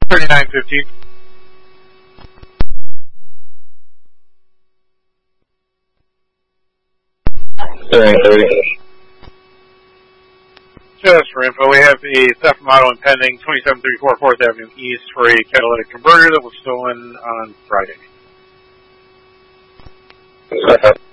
3915. Just for info, we have a theft model impending 2734 4th Avenue East for a catalytic converter that was stolen on Friday.